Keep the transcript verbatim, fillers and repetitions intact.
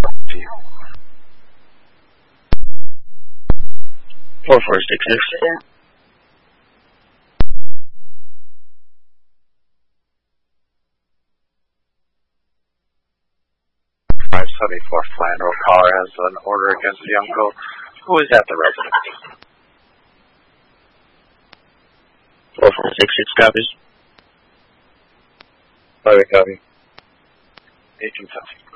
to you. Four four six six. five seventy-four Flandreau caller has an order against the uncle who is at the residence. Four four six six copies. Private copy. Agent Selfie.